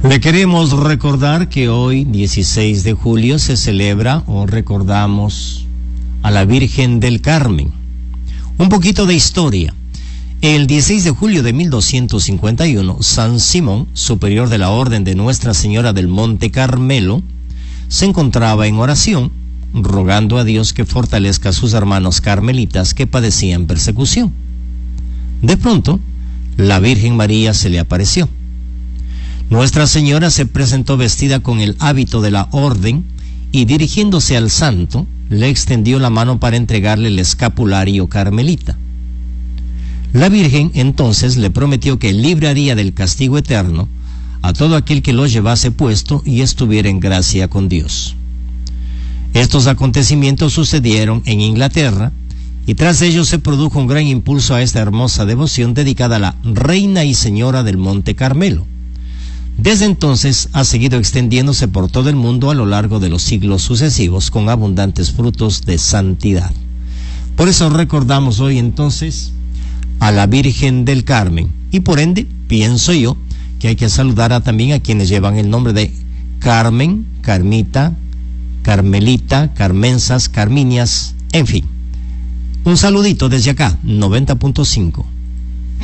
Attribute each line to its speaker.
Speaker 1: Le queremos recordar que hoy, 16 de julio, se celebra o recordamos a la Virgen del Carmen. Un poquito de historia. El 16 de julio de 1251, San Simón, superior de la Orden de Nuestra Señora del Monte Carmelo, se encontraba en oración, rogando a Dios que fortalezca a sus hermanos carmelitas que padecían persecución. De pronto, la Virgen María se le apareció. Nuestra Señora se presentó vestida con el hábito de la orden y, dirigiéndose al santo, le extendió la mano para entregarle el escapulario carmelita. La Virgen entonces le prometió que libraría del castigo eterno a todo aquel que lo llevase puesto y estuviera en gracia con Dios. Estos acontecimientos sucedieron en Inglaterra y tras ellos se produjo un gran impulso a esta hermosa devoción dedicada a la Reina y Señora del Monte Carmelo. Desde entonces ha seguido extendiéndose por todo el mundo a lo largo de los siglos sucesivos con abundantes frutos de santidad. Por eso recordamos hoy entonces a la Virgen del Carmen y por ende pienso yo que hay que saludar también a quienes llevan el nombre de Carmen, Carmita, Carmelita, Carmensas, Carminias, en fin. Un saludito desde acá, 90.5.